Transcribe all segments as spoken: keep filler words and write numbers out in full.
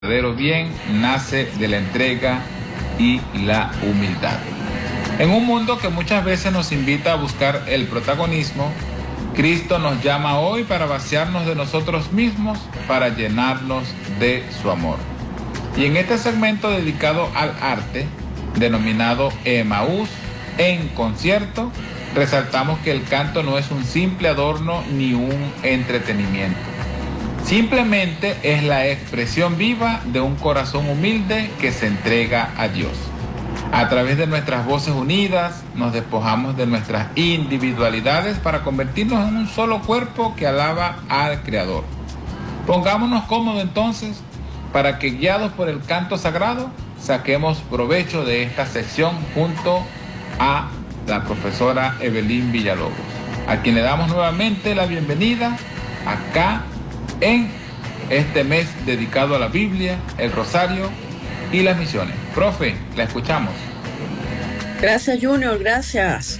verdadero bien nace de la entrega y la humildad. En un mundo que muchas veces nos invita a buscar el protagonismo, Cristo nos llama hoy para vaciarnos de nosotros mismos, para llenarnos de su amor. Y en este segmento dedicado al arte, denominado Emaús en concierto, resaltamos que el canto no es un simple adorno ni un entretenimiento. Simplemente es la expresión viva de un corazón humilde que se entrega a Dios. A través de nuestras voces unidas, nos despojamos de nuestras individualidades para convertirnos en un solo cuerpo que alaba al Creador. Pongámonos cómodos entonces para que, guiados por el canto sagrado, saquemos provecho de esta sección junto a la profesora Evelyn Villalobos, a quien le damos nuevamente la bienvenida acá en este mes dedicado a la Biblia, el Rosario y las misiones. Profe, la escuchamos. Gracias, Junior, gracias.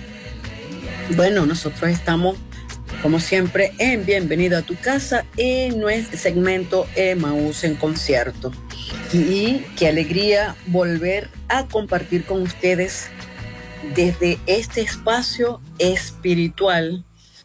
Bueno, nosotros estamos, como siempre, en Bienvenido a tu Casa, en nuestro segmento Emaús en concierto. Y qué alegría volver a compartir con ustedes desde este espacio espiritual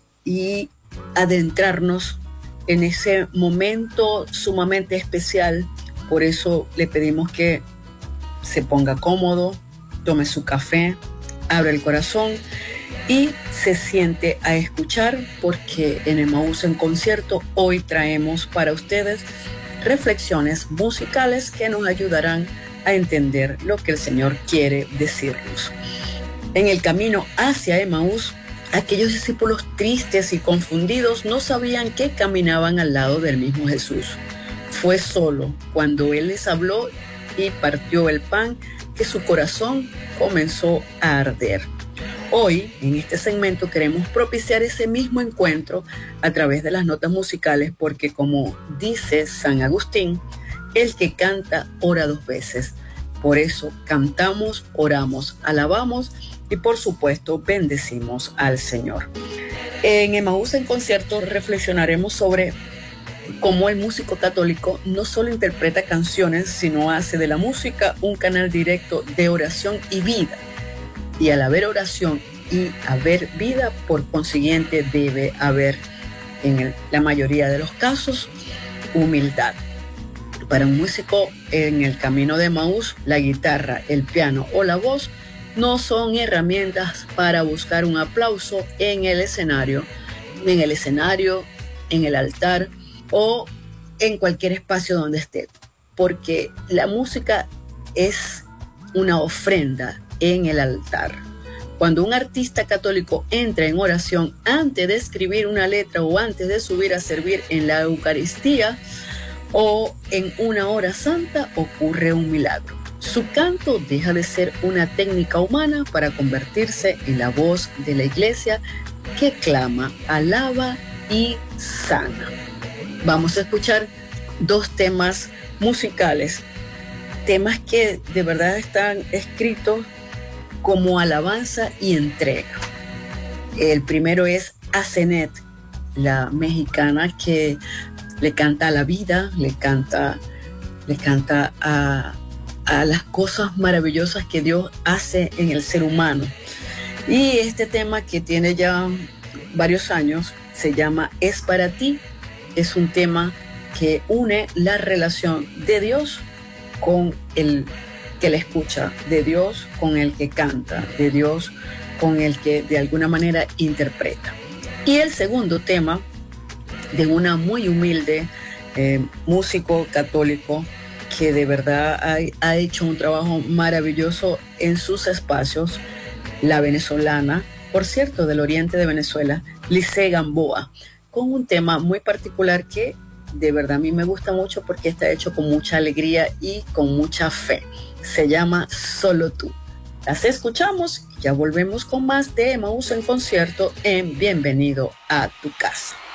y adentrarnos en ese momento sumamente especial. Por eso le pedimos que se ponga cómodo, tome su café, abra el corazón y se siente a escuchar, porque en Emaús en concierto hoy traemos para ustedes reflexiones musicales que nos ayudarán a entender lo que el Señor quiere decirnos. En el camino hacia Emaús, aquellos discípulos tristes y confundidos no sabían que caminaban al lado del mismo Jesús. Fue solo cuando Él les habló y partió el pan que su corazón comenzó a arder. Hoy, en este segmento, queremos propiciar ese mismo encuentro a través de las notas musicales, porque como dice San Agustín, el que canta ora dos veces. Por eso cantamos, oramos, alabamos y por supuesto bendecimos al Señor. En Emaús en concierto reflexionaremos sobre cómo el músico católico no solo interpreta canciones, sino hace de la música un canal directo de oración y vida. Y al haber oración y haber vida, por consiguiente debe haber, en el, la mayoría de los casos, humildad. Para un músico en el camino de Emaús, la guitarra, el piano o la voz no son herramientas para buscar un aplauso en el escenario, en el escenario, en el altar o en cualquier espacio donde esté, porque la música es una ofrenda en el altar. Cuando un artista católico entra en oración antes de escribir una letra o antes de subir a servir en la Eucaristía o en una hora santa, ocurre un milagro. Su canto deja de ser una técnica humana para convertirse en la voz de la iglesia que clama, alaba y sana. Vamos a escuchar dos temas musicales, temas que de verdad están escritos como alabanza y entrega. El primero es a Zenet, la mexicana que le canta a la vida, le canta, le canta a, a las cosas maravillosas que Dios hace en el ser humano. Y este tema, que tiene ya varios años, se llama Es para ti. Es un tema que une la relación de Dios con el que le escucha, de Dios con el que canta, de Dios con el que de alguna manera interpreta. Y el segundo tema, de una muy humilde eh, músico católico que de verdad ha, ha hecho un trabajo maravilloso en sus espacios, la venezolana, por cierto, del oriente de Venezuela, Lice Gamboa, con un tema muy particular que de verdad a mí me gusta mucho porque está hecho con mucha alegría y con mucha fe. Se llama Solo tú. Las escuchamos y ya volvemos con más de Emaús en concierto en Bienvenido a tu Casa.